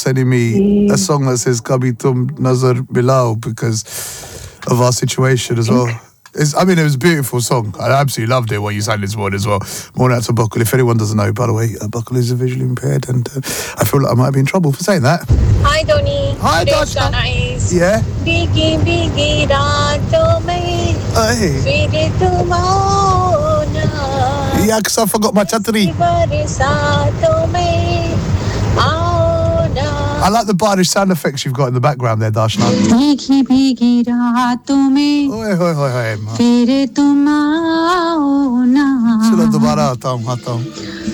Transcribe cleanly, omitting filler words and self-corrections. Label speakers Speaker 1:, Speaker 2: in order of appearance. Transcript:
Speaker 1: sending me a song that says Kabhi Tum Nazar Milao because of our situation as well. It was a beautiful song. I absolutely loved it, what you sang this morning as well. Morning out to Buckle. If anyone doesn't know, by the way, Buckle is visually impaired, and I feel like I might be in trouble for saying that.
Speaker 2: Hi, Tony.
Speaker 1: Hi, Dasha.
Speaker 2: Nice.
Speaker 1: Yeah?
Speaker 2: Bigi, bigi raaton mein fir tum aao na.
Speaker 1: Yeah, because I forgot my chatri.
Speaker 2: Barsaaton mein aao na.
Speaker 1: I like the Barish sound effects you've got in the background there, Darshana.
Speaker 2: Bigi, bigi raaton mein
Speaker 1: Oi.
Speaker 2: fir tum aao na.
Speaker 1: Chalo dobara aata hu.